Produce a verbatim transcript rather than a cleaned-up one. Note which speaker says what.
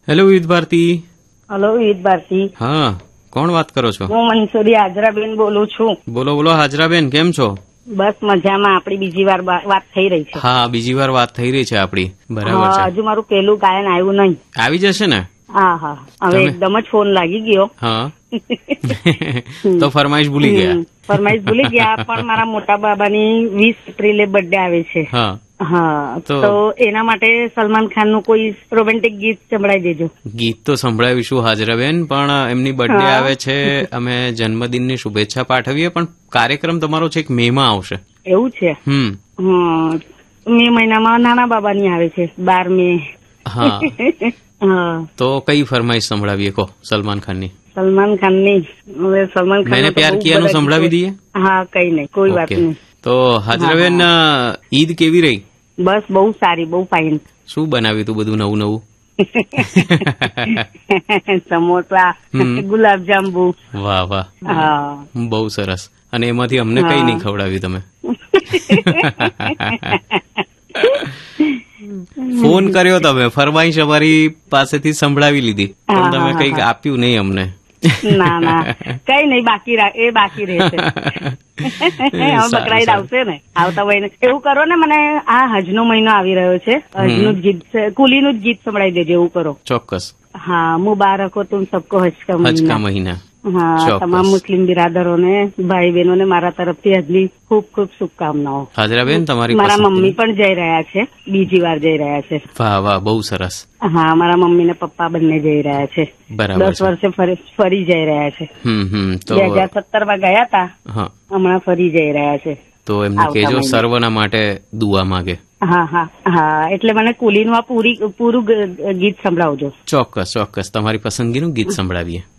Speaker 1: Hello વિવિધ Bharati.
Speaker 2: Hello વિવિધ ભારતી.
Speaker 1: હા, કોણ વાત કરો છો?
Speaker 2: હું મનસુરી હાજરાબેન બોલું છું.
Speaker 1: બોલો બોલો હાજરાબેન, કેમ છો?
Speaker 2: બસ મજામાં. આપડી બીજી વાર વાત થઈ રહી છે.
Speaker 1: હા, બીજી વાર વાત થઈ રહી છે આપડી. બરાબર છે.
Speaker 2: હજુ મારું પેલું ગાયન આવ્યું નહીં.
Speaker 1: આવી જશે ને?
Speaker 2: હા હા, હવે એકદમ જ ફોન લાગી ગયો.
Speaker 1: હા તો ફરમાઈશ ભૂલી ગયા.
Speaker 2: ફરમાઈશ ભૂલી ગયા, પણ મારા મોટા બાબાની વીસ એપ્રિલે બર્થડે આવે છે.
Speaker 1: હા
Speaker 2: હા, તો એના માટે સલમાન ખાન નું કોઈ રોમેન્ટિક ગીત સંભળાવી દેજો.
Speaker 1: ગીત તો સંભળાવીશું હાજરાબેન, પણ એમની બર્થડે આવે છે, અમે જન્મદિનની શુભેચ્છા પાઠવીએ, પણ કાર્યક્રમ તમારો છેક મે માં આવશે.
Speaker 2: એવું છે? હમ મે મહિનામાં નાના બાબાની આવે છે, બાર મે.
Speaker 1: હા તો કઈ ફરમાઈશ સંભળાવીએ કહો સલમાન ખાનની?
Speaker 2: સલમાન ખાનની હવે સલમાન ખાન
Speaker 1: મેને પ્યાર કિયાનું સંભળાવી દઈએ.
Speaker 2: હા, કઈ નહીં, કોઈ વાત નહીં.
Speaker 1: તો હાજરાબેન, ઈદ કેવી રહી?
Speaker 2: બસ બહુ સારી, બહુ ફાઇન.
Speaker 1: શું બનાવ્યું તું બધું નવું નવું?
Speaker 2: સમોસા, ગુલાબજાંબુ.
Speaker 1: વાહ વાહ, બહુ સરસ. અને એમાંથી અમને કઈ નહીં ખવડાવ્યું તમે? ફોન કર્યો તમે, ફરમાઈશ અમારી પાસેથી સંભળાવી લીધી, પણ તમે કઈક આપ્યું નહીં અમને.
Speaker 2: ના ના, કઈ નહીં, બાકી એ બાકી રહેશે. બકરાઈદ આવશે ને આવતા મહિને. એવું કરો ને, મને આ હજનો મહિનો આવી રહ્યો છે, હજનું જ ગીત, કુલીનું જ ગીત સંભળાવી દેજો. એવું કરો.
Speaker 1: ચોક્કસ.
Speaker 2: હા, મુબારક હો તુમ સબકો હજ કા
Speaker 1: મહિના.
Speaker 2: હા, તમામ મુસ્લિમ બિરાદરોને, ભાઈ બહેનોને મારા તરફથી હજની ખૂબ ખૂબ શુભકામનાઓ.
Speaker 1: હાજરાબેન, તમારી
Speaker 2: મારા મમ્મી પણ જઈ રહ્યા છે, બીજી વાર જઈ રહ્યા છે.
Speaker 1: વાહ વાહ, બહુ સરસ.
Speaker 2: હા, મારા મમ્મી ને પપ્પા બંને જઈ રહ્યા છે.
Speaker 1: બરાબર.
Speaker 2: દસ વર્ષે ફરી જઈ રહ્યા છે. બે હજાર સત્તર માં ગયા હતા, હમણાં ફરી જઈ રહ્યા છે.
Speaker 1: તો એમને કહેજો સર્વના માટે દુઆ માંગે.
Speaker 2: હા હા હા, એટલે મને કુલીનું પૂરી પૂરું ગીત સંભળાવજો.
Speaker 1: ચોક્કસ ચોક્કસ, તમારી પસંદગીનું ગીત સંભળાવીએ.